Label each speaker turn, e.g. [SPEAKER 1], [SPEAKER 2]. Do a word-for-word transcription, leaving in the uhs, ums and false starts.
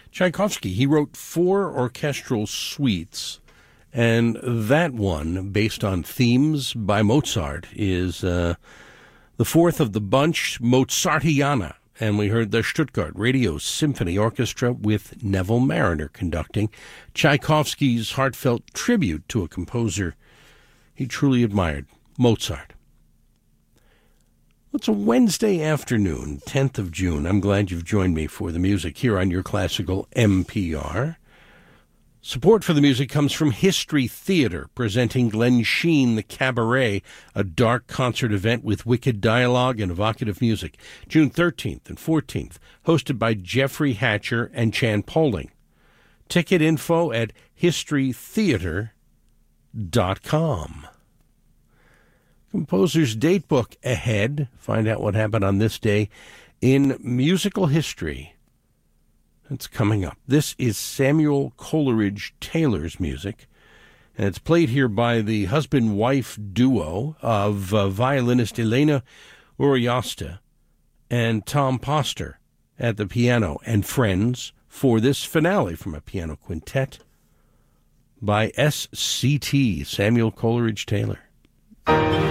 [SPEAKER 1] Tchaikovsky, he wrote four orchestral suites, and that one, based on themes by Mozart, is uh, the fourth of the bunch, Mozartiana. And we heard the Stuttgart Radio Symphony Orchestra with Neville Marriner conducting Tchaikovsky's heartfelt tribute to a composer he truly admired, Mozart. It's a Wednesday afternoon, tenth of June. I'm glad you've joined me for the music here on your classical M P R. Support for the music comes from History Theater, presenting Glen Sheen the Cabaret, a dark concert event with wicked dialogue and evocative music, June thirteenth and fourteenth, hosted by Jeffrey Hatcher and Chan Poling. Ticket info at history theater dot com. Composer's Datebook ahead. Find out what happened on this day in musical history. It's coming up. This is Samuel Coleridge Taylor's music, and it's played here by the husband-wife duo of uh, violinist Elena Uriosta and Tom Poster at the piano, and friends for this finale from a piano quintet by S C T, Samuel Coleridge Taylor.